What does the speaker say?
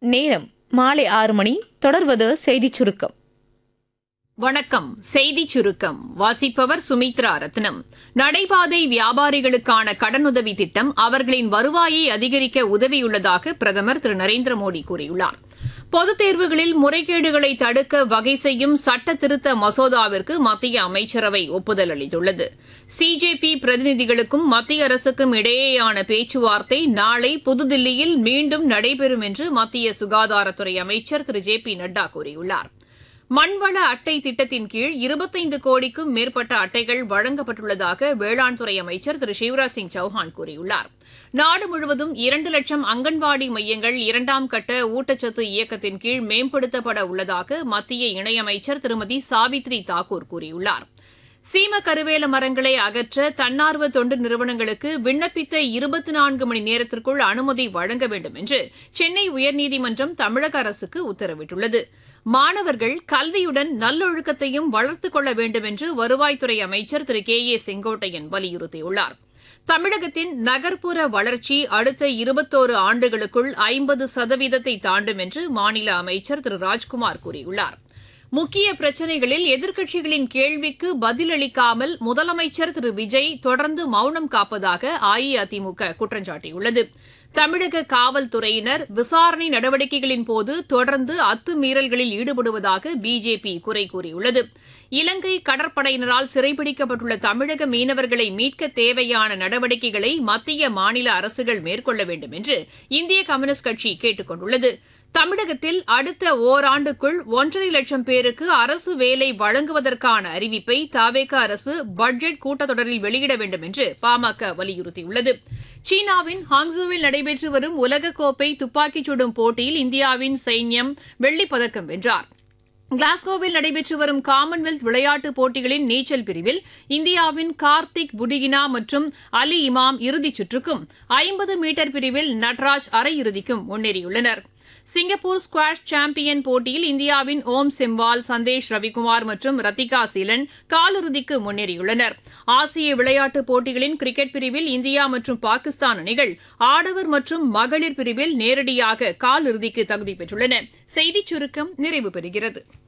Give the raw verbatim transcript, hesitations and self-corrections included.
நேரம் மாலை ஆறு மணி. தொடர்வது செய்திச் சுருக்கம். வணக்கம். செய்திச் சுருக்கம் வாசிப்பவர் சுமித்ரா ரத்னம். நடைபாதை வியாபாரிகளுக்கான கடனுதவி திட்டம் அவர்களின் வருவாயை அதிகரிக்க உதவியுள்ளதாக பிரதமர் திரு நரேந்திர மோடி கூறியுள்ளார். பொதுத் தேர்வுகளில் முறைகேடுகளை தடுக்க வகை செய்யும் சட்ட திருத்த மசோதாவிற்கு மத்திய அமைச்சரவை ஒப்புதல் அளித்துள்ளது. சிஜேபி பிரதிநிதிகளுக்கும் மத்திய அரசுக்கும் இடையேயான பேச்சுவார்த்தை நாளை புதுதில்லியில் மீண்டும் நடைபெறும் என்று மத்திய சுகாதாரத்துறை அமைச்சர் திரு ஜே பி நட்டா கூறியுள்ளார். மண்வள அட்டை திட்டத்தின் கீழ் இருபத்தைந்து கோடிக்கும் மேற்பட்ட அட்டைகள் வழங்கப்பட்டுள்ளதாக வேளாண் துறை அமைச்சர் திரு சிவராஜ் சிங் சௌஹான் கூறியுள்ளார். நாடு முழுவதும் இரண்டு லட்சம் அங்கன்வாடி மையங்கள் இரண்டாம் கட்ட ஊட்டச்சத்து இயக்கத்தின் கீழ் மேம்படுத்தப்பட உள்ளதாக மத்திய இணையமைச்சர் திருமதி சாவித்ரி தாக்கூர் கூறியுள்ளார். சீம கருவேல மரங்களை அகற்ற தன்னார்வ தொண்டு நிறுவனங்களுக்கு விண்ணப்பித்த இருபத்தி நான்கு மணி நேரத்திற்குள் அனுமதி வழங்க வேண்டும் என்று சென்னை உயர்நீதிமன்றம் தமிழக அரசுக்கு உத்தரவிட்டுள்ளது. மாணவர்கள் கல்வியுடன் நல்லொழுக்கத்தையும் வளர்த்துக் கொள்ள வேண்டும் என்று வருவாய்த்துறை அமைச்சர் திரு கே ஏ செங்கோட்டையன் வலியுறுத்தியுள்ளார். தமிழகத்தின் நகர்ப்புற வளர்ச்சி அடுத்த இருபத்தோரு ஆண்டுகளுக்குள் ஐம்பது சதவீதத்தை தாண்டும் என்று மாநில அமைச்சர் திரு ராஜ்குமார் கூறியுள்ளார். முக்கிய பிரச்சினைகளில் எதிர்க்கட்சிகளின் கேள்விக்கு பதிலளிக்காமல் முதலமைச்சர் திரு விஜய் தொடர்ந்து மௌனம் காப்பதாக அஇஅதிமுக குற்றம் சாட்டியுள்ளது. தமிழக காவல்துறையினர் விசாரணை நடவடிக்கைகளின் போது தொடர்ந்து அத்துமீறல்களில் ஈடுபடுவதாக பிஜேபி குறை கூறியுள்ளது. இலங்கை கடற்படையினரால் சிறைபிடிக்கப்பட்டுள்ள தமிழக மீனவர்களை மீட்க தேவையான நடவடிக்கைகளை மத்திய மாநில அரசுகள் மேற்கொள்ள வேண்டும் என்று இந்திய கம்யூனிஸ்ட் கட்சி கேட்டுக் கொண்டுள்ளது. தமிழகத்தில் அடுத்த ஓராண்டுக்குள் ஒன்றரை லட்சம் பேருக்கு அரசு வேலை வழங்குவதற்கான அறிவிப்பை தவேக அரசு பட்ஜெட் கூட்டத்தொடரில் வெளியிட வேண்டும் என்று பாமக வலியுறுத்தியுள்ளது. சீனாவின் ஹாங்ஸோவில் நடைபெற்று வரும் உலகக்கோப்பை துப்பாக்கிச் சுடும் போட்டியில் இந்தியாவின் சைன்யம் வெள்ளிப் பதக்கம் வென்றார். கிளாஸ்கோவில் நடைபெற்று வரும் காமன்வெல்த் விளையாட்டுப் போட்டிகளின் நீச்சல் பிரிவில் இந்தியாவின் கார்த்திக் புடிகினா மற்றும் அலி இமாம் இறுதிச் சுற்றுக்கும், ஐம்பது மீட்டர் பிரிவில் நட்ராஜ் அரையிறுதிக்கும் முன்னேறியுள்ளனர். சிங்கப்பூர் ஸ்குவாஷ் சாம்பியன் போட்டியில் இந்தியாவின் ஓம் செம்வால், சந்தேஷ் ரவிக்குமார் மற்றும் ரத்திகா சீலன் காலிறுதிக்கு முன்னேறியுள்ளனர். ஆசிய விளையாட்டுப் போட்டிகளின் கிரிக்கெட் பிரிவில் இந்தியா மற்றும் பாகிஸ்தான் அணிகள் ஆடவர் மற்றும் மகளிர் பிரிவில் நேரடியாக காலிறுதிக்கு தகுதி பெற்றுள்ளன. செய்திச் சுருக்கம் நிறைவு பெறுகிறது.